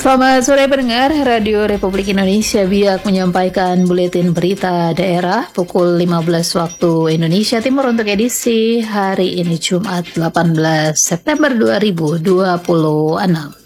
Selamat sore pendengar Radio Republik Indonesia. Biak menyampaikan buletin berita daerah pukul 15 waktu Indonesia Timur untuk edisi hari ini Jumat 18 September 2026.